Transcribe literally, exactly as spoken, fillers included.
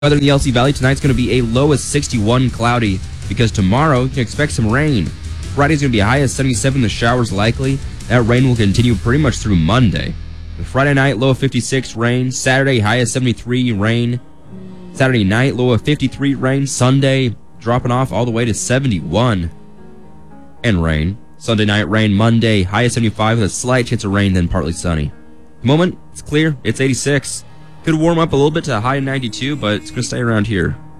Weather in the L C Valley tonight's going to be a low of sixty-one, cloudy, because tomorrow you can expect some rain. Friday's going to be a high of seventy-seven, the showers likely. That rain will continue pretty much through Monday. The Friday night, low of fifty-six, rain. Saturday, high of seventy-three, rain. Saturday night, low of fifty-three, rain. Sunday, dropping off all the way to seventy-one and rain. Sunday night, rain. Monday, high of seventy-five with a slight chance of rain, then partly sunny. At the moment, it's clear. It's eighty-six. Could warm up a little bit to a high of ninety-two, but it's going to stay around here.